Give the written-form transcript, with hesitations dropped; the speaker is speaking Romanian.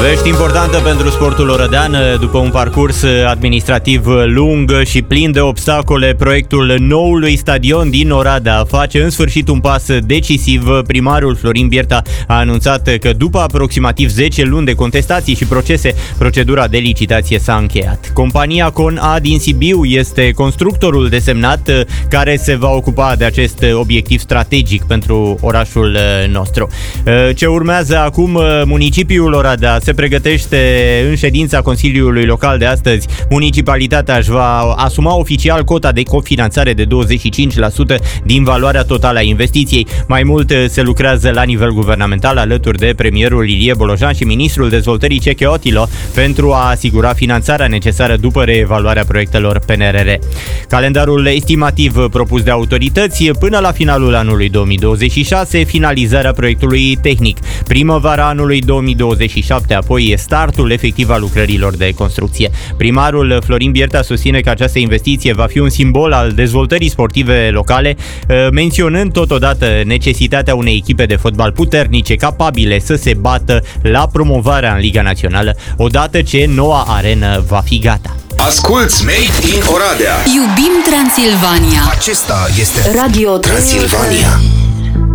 Vești importantă pentru sportul orădean. După un parcurs administrativ lung și plin de obstacole, proiectul noului stadion din Oradea face în sfârșit un pas decisiv. Primarul Florin Bierta a anunțat că după aproximativ 10 luni de contestații și procese, procedura de licitație s-a încheiat. Compania Con-A din Sibiu este constructorul desemnat care se va ocupa de acest obiectiv strategic pentru orașul nostru. Ce urmează acum? Municipiul Oradea se pregătește în ședința Consiliului Local de astăzi. Municipalitatea își va asuma oficial cota de cofinanțare de 25% din valoarea totală a investiției. Mai mult, se lucrează la nivel guvernamental alături de premierul Ilie Bolojan și ministrul dezvoltării Ceche Otilo pentru a asigura finanțarea necesară după reevaluarea proiectelor PNRR. Calendarul estimativ propus de autorități până la finalul anului 2026, finalizarea proiectului tehnic. Primăvara anului 2027, apoi startul efectiv al lucrărilor de construcție. Primarul Florin Bierta susține că această investiție va fi un simbol al dezvoltării sportive locale, menționând totodată necesitatea unei echipe de fotbal puternice, capabile să se bată la promovarea în Liga Națională, odată ce noua arenă va fi gata. Asculți Made in Oradea. Iubim Transilvania. Acesta este Radio Transilvania.